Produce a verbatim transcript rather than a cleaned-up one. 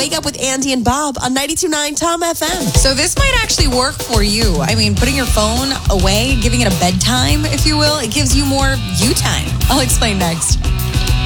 Wake Up with Andy and Bob on ninety-two point nine Tom F M. So this might actually work for you. I mean, putting your phone away, giving it a bedtime, if you will, it gives you more you time. I'll explain next.